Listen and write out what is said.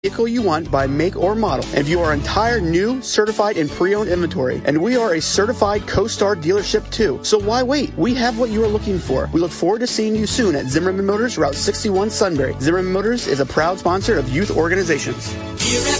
vehicle you want by make or model, and view our entire new, certified, and pre-owned inventory. And we are a certified CoStar dealership too. So why wait? We have what you are looking for. We look forward to seeing you soon at Zimmerman Motors, Route 61, Sunbury. Zimmerman Motors is a proud sponsor of youth organizations. Here at